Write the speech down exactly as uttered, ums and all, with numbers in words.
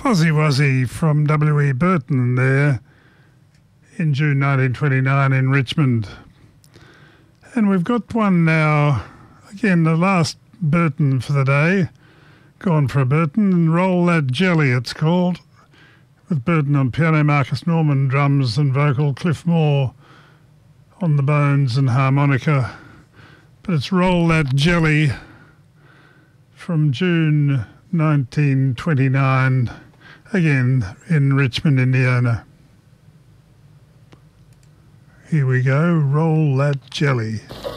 Fuzzy Wuzzy from W E Burton there in June nineteen twenty-nine in Richmond. And we've got one now, again, the last Burton for the day. Gone for a Burton, and Roll That Jelly it's called, with Burton on piano, Marcus Norman drums and vocal, Cliff Moore on the bones and harmonica. But it's Roll That Jelly from June nineteen twenty-nine, again in Richmond, Indiana. Here we go, Roll That Jelly.